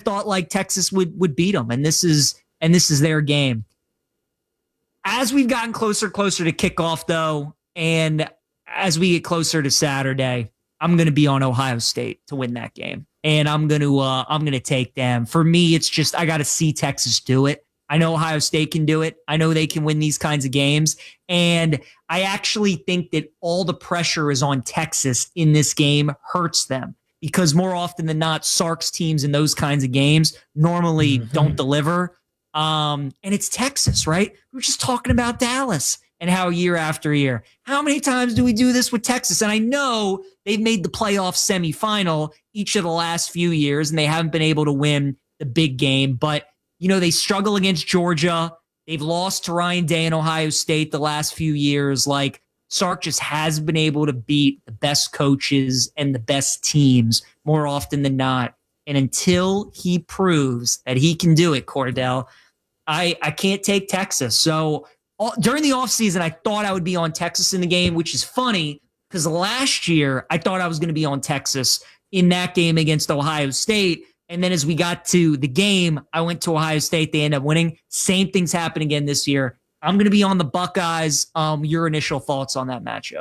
thought like Texas would beat them, and this is their game. As we've gotten closer to kickoff, though, and as we get closer to Saturday, I'm going to be on Ohio State to win that game, and I'm going to take them. For me, it's just I got to see Texas do it. I know Ohio State can do it. I know they can win these kinds of games, and I actually think that all the pressure is on Texas in this game hurts them because more often than not, Sark's teams in those kinds of games normally don't deliver. And it's Texas, right? We're just talking about Dallas and how year after year. How many times do we do this with Texas? And I know they've made the playoff semifinal each of the last few years, and they haven't been able to win the big game. But, you know, they struggle against Georgia. They've lost to Ryan Day and Ohio State the last few years. Like, Sark just has been able to beat the best coaches and the best teams more often than not. And until he proves that he can do it, Cordell, I can't take Texas. So during the offseason, I thought I would be on Texas in the game, which is funny because last year I thought I was going to be on Texas in that game against Ohio State. And then as we got to the game, I went to Ohio State. They ended up winning. Same things happen again this year. I'm going to be on the Buckeyes. Your initial thoughts on that matchup?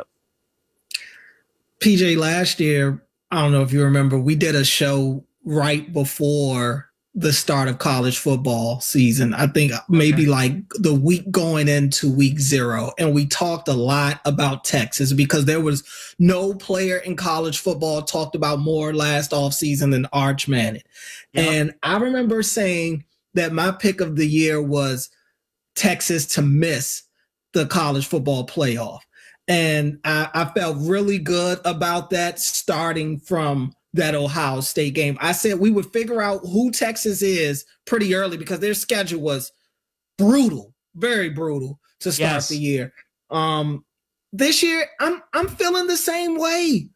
PJ, last year, I don't know if you remember, we did a show right before the start of college football season. I think maybe like the week going into week 0. And we talked a lot about Texas because there was no player in college football talked about more last offseason than Arch Manning. Yep. And I remember saying that my pick of the year was Texas to miss the college football playoff. And I felt really good about that starting from that Ohio State game. I said we would figure out who Texas is pretty early because their schedule was brutal, very brutal to start the year. This year, I'm feeling the same way.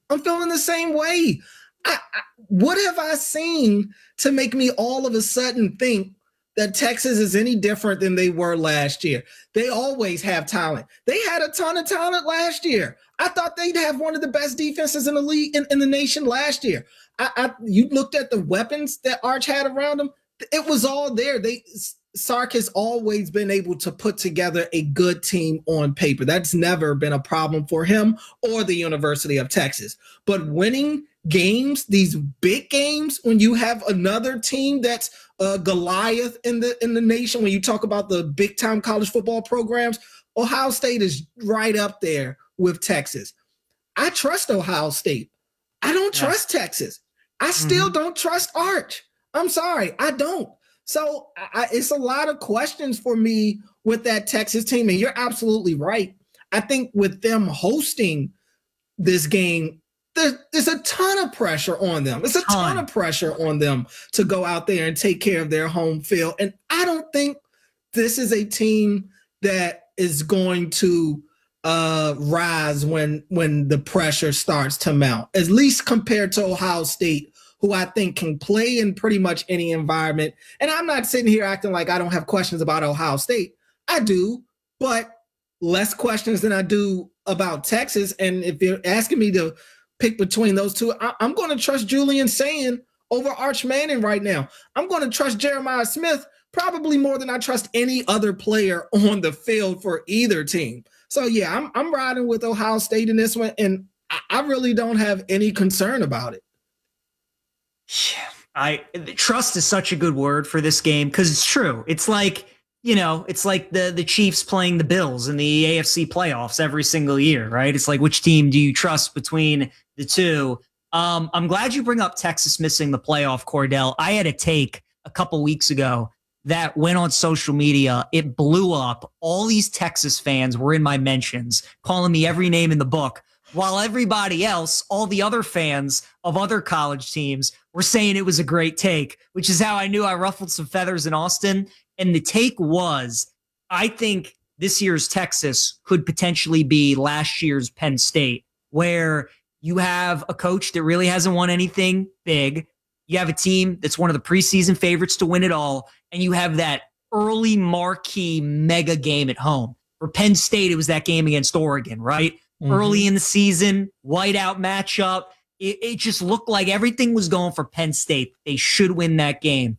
What have I seen to make me all of a sudden think that Texas is any different than they were last year? They always have talent. They had a ton of talent last year. I thought they'd have one of the best defenses in the league in the nation last year. You looked at the weapons that Arch had around them. It was all there. Sark has always been able to put together a good team on paper. That's never been a problem for him or the University of Texas. But winning games, these big games, when you have another team that's Goliath in the nation, when you talk about the big time college football programs, Ohio State is right up there with Texas. I trust Ohio State. I don't trust Texas. I still don't trust Arch. I'm sorry, I don't. So it's a lot of questions for me with that Texas team. And you're absolutely right. I think with them hosting this game, there's a ton of pressure on them. There's a ton of pressure on them to go out there and take care of their home field. And I don't think this is a team that is going to rise when the pressure starts to mount, at least compared to Ohio State, who I think can play in pretty much any environment. And I'm not sitting here acting like I don't have questions about Ohio State. I do, but less questions than I do about Texas. And if you're asking me to pick between those two, I'm going to trust Julian Sayin over Arch Manning right now. I'm going to trust Jeremiah Smith probably more than I trust any other player on the field for either team. So, yeah, I'm riding with Ohio State in this one, and I really don't have any concern about it. Trust is such a good word for this game because it's true. It's like, it's like the Chiefs playing the Bills in the AFC playoffs every single year, right? It's like, which team do you trust between the two? I'm glad you bring up Texas missing the playoff, Cordell. I had a take a couple weeks ago that went on social media. It blew up. All these Texas fans were in my mentions, calling me every name in the book, while everybody else, all the other fans of other college teams, were saying it was a great take, which is how I knew I ruffled some feathers in Austin. And the take was, I think this year's Texas could potentially be last year's Penn State, where you have a coach that really hasn't won anything big. You have a team that's one of the preseason favorites to win it all. And you have that early marquee mega game at home. For Penn State, it was that game against Oregon, right? Early in the season, whiteout matchup. It just looked like everything was going for Penn State. They should win that game.